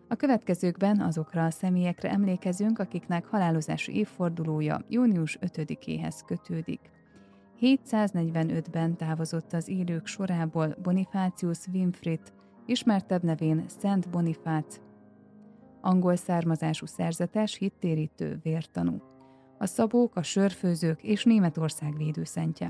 A következőkben azokra a személyekre emlékezünk, akiknek halálozási évfordulója június 5-éhez kötődik. 745-ben távozott az élők sorából Bonifácius Winfrid, ismertebb nevén Szent Bonifác, angol származású szerzetes, hittérítő, vértanú. A szabók, a sörfőzők és Németország védőszentje.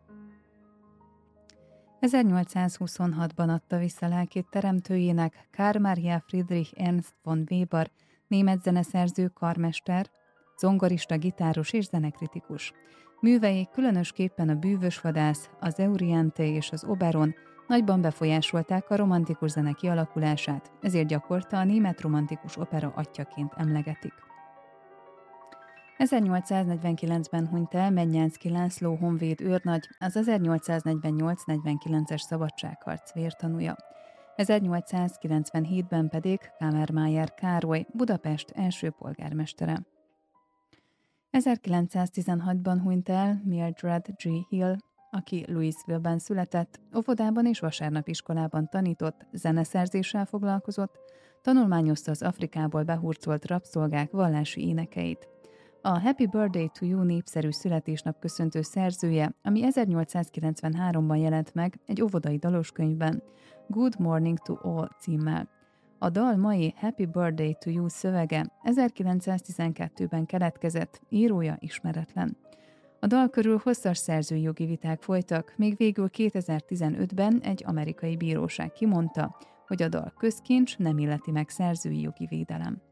1826-ban adta vissza lelkét teremtőjének Karl Maria Friedrich Ernst von Weber, német zeneszerző, karmester, zongorista, gitáros és zenekritikus. Művei különösképpen a Bűvös vadász, az Euryante és az Oberon nagyban befolyásolták a romantikus zene kialakulását, ezért gyakorta a német romantikus opera atyjaként emlegetik. 1849-ben hunyt el Mednyánszky László honvéd őrnagy, az 1848-49-es szabadságharc vértanúja. 1897-ben pedig Kammermayer Károly, Budapest első polgármestere. 1916-ban hunyt el Mildred G. Hill, aki Louisville-ben született, óvodában és vasárnapiskolában tanított, zeneszerzéssel foglalkozott, tanulmányozta az Afrikából behurcolt rabszolgák vallási énekeit. A Happy Birthday to You népszerű születésnap köszöntő szerzője, ami 1893-ban jelent meg egy óvodai daloskönyvben, Good Morning to All címmel. A dal mai Happy Birthday to You szövege 1912-ben keletkezett, írója ismeretlen. A dal körül hosszas szerzői jogi viták folytak, még végül 2015-ben egy amerikai bíróság kimondta, hogy a dal közkincs, nem illeti meg szerzői jogi védelem.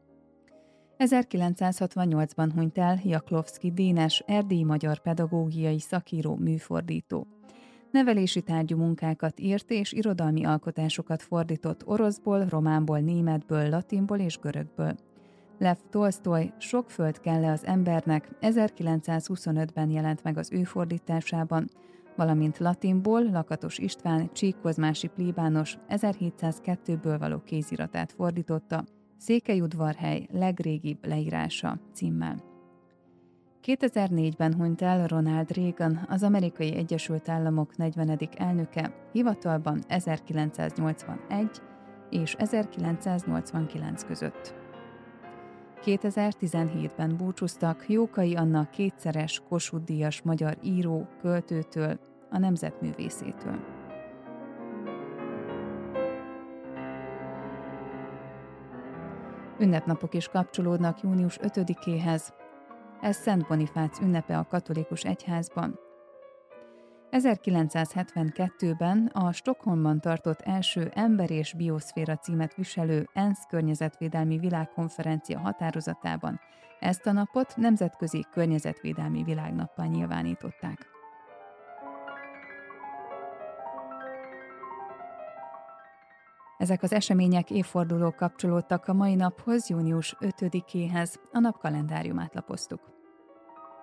1968-ban hunyt el Jaklowski Dénes, erdélyi magyar pedagógiai szakíró, műfordító. Nevelési tárgyú munkákat írt és irodalmi alkotásokat fordított oroszból, románból, németből, latinból és görögből. Lev Tolsztoj Sok föld kell-e az embernek 1925-ben jelent meg az ő fordításában, valamint latinból Lakatos István Csíkkozmási plébános 1702-ből való kéziratát fordította, Székelyudvarhely legrégibb leírása címmel. 2004-ben hunyt el Ronald Reagan, az Amerikai Egyesült Államok 40. elnöke, hivatalban 1981 és 1989 között. 2017-ben búcsúztak Jókai Anna kétszeres Kossuth-díjas magyar író, költőtől, a nemzetművészétől. Ünnepnapok is kapcsolódnak június 5-éhez. Ez Szent Bonifác ünnepe a katolikus egyházban. 1972-ben a Stockholmban tartott első Ember és Bioszféra címet viselő ENSZ környezetvédelmi világkonferencia határozatában ezt a napot nemzetközi környezetvédelmi világnappá nyilvánították. Ezek az események, évfordulók kapcsolódtak a mai naphoz, június 5-éhez, a nap kalendáriumát lapoztuk.